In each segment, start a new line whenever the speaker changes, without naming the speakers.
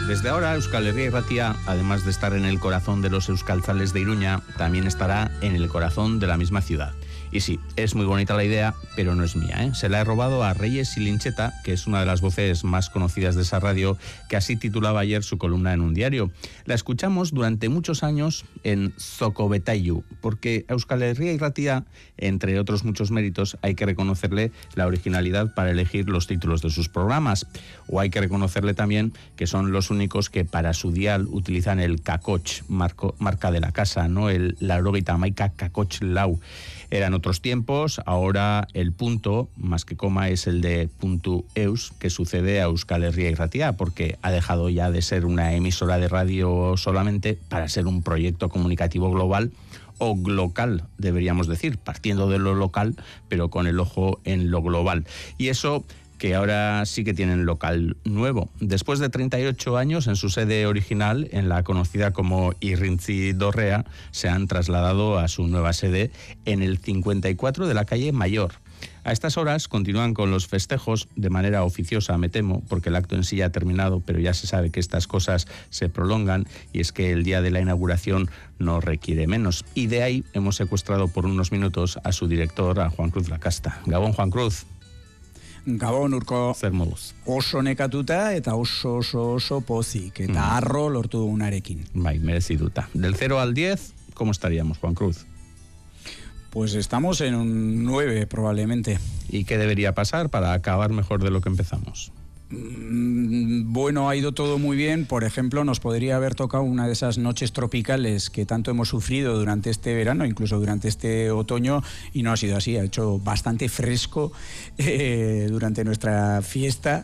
Desde ahora, Euskal Herria Irratia, además de estar en el corazón de los euskaltzales de Iruña, también estará en el corazón de la misma ciudad. Y sí, es muy bonita la idea, pero no es mía, ¿eh? Se la he robado a Reyes Silincheta, que es una de las voces más conocidas de esa radio, que así titulaba ayer su columna en un diario. La escuchamos durante muchos años en Zokobetayu, porque Euskal Herria Irratia, entre otros muchos méritos, hay que reconocerle la originalidad para elegir los títulos de sus programas. O hay que reconocerle también que son los únicos que para su dial utilizan el kakoch, marca de la casa, ¿no? El laurogeita hamaika kakoch lau. Eran otros tiempos, ahora el punto, más que coma, es el de .eus, que sucede a Euskal Herria Irratia, porque ha dejado ya de ser una emisora de radio solamente para ser un proyecto comunicativo global, o glocal, deberíamos decir, partiendo de lo local, pero con el ojo en lo global. Y eso que ahora sí que tienen local nuevo. Después de 38 años en su sede original, en la conocida como Irrintzi Dorrea, se han trasladado a su nueva sede en el 54 de la calle Mayor. A estas horas continúan con los festejos de manera oficiosa, me temo, porque el acto en sí ya ha terminado, pero ya se sabe que estas cosas se prolongan y es que el día de la inauguración no requiere menos. Y de ahí hemos secuestrado por unos minutos a su director, a Juan Cruz Lacasta. Gabón, Juan Cruz.
Gabon, Urko.
Zer moduz.
Oso nekatuta eta oso pozik, eta harro lortu dugunarekin.
Bai, mereziduta. Del 0 al 10, ¿cómo estaríamos, Juan Cruz?
Pues estamos en un 9 probablemente.
¿Y qué debería pasar para acabar mejor de lo que empezamos?
Bueno, ha ido todo muy bien. Por ejemplo, nos podría haber tocado una de esas noches tropicales que tanto hemos sufrido durante este verano, incluso durante este otoño, y no ha sido así. Ha hecho bastante fresco durante nuestra fiesta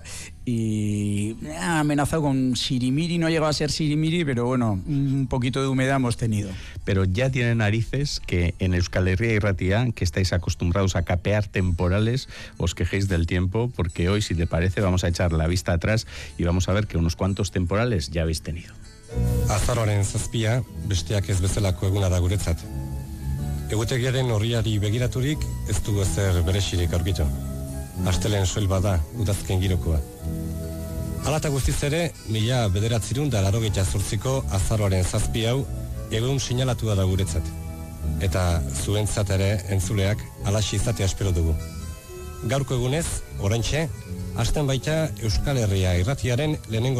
y ha amenazado con sirimiri. No ha llegado a ser sirimiri, pero bueno, un poquito de humedad hemos tenido.
Pero ya tiene narices que en Euskal Herria Irratia, que estáis acostumbrados a capear temporales, os quejéis del tiempo, porque hoy, si te parece, vamos a echar la vista atrás y vamos a ver que unos cuantos temporales ya habéis tenido.
Azaroaren 7, besteak ez bezalako eguna da guretzat. Egutegiaren orriari begiraturik ez du ezer beresirik aurkitu. Astelen soil bada udazken girokoa. Hala eta guztiz ere, 1988ko azaroaren 7 hau egun sinalatua da guretzat. Eta zuentzat ere entzuleak halaxe izatea espero dugu. Gaurko egunez, oraintxe, hasten baita Euskal Herria Irratiaren lehenengo